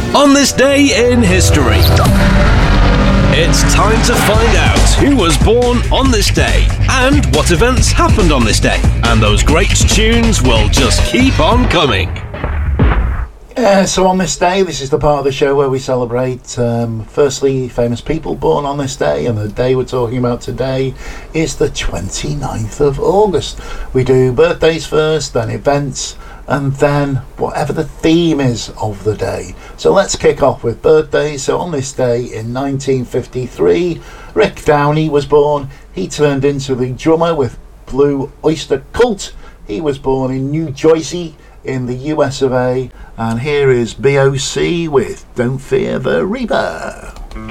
On this day in history, it's time to find out who was born on this day and what events happened on this day. And those great tunes will just keep on coming. So on this day, this is the part of the show where we celebrate, firstly, famous people born on this day, and the day we're talking about today is the 29th of August. We do birthdays first, then events, and then whatever the theme is of the day. So let's kick off with birthdays. So on this day in 1953, Rick Downey was born. He turned into the drummer with Blue Oyster Cult. He was born in New Jersey in the US of A. And here is BOC with Don't Fear the Reaper.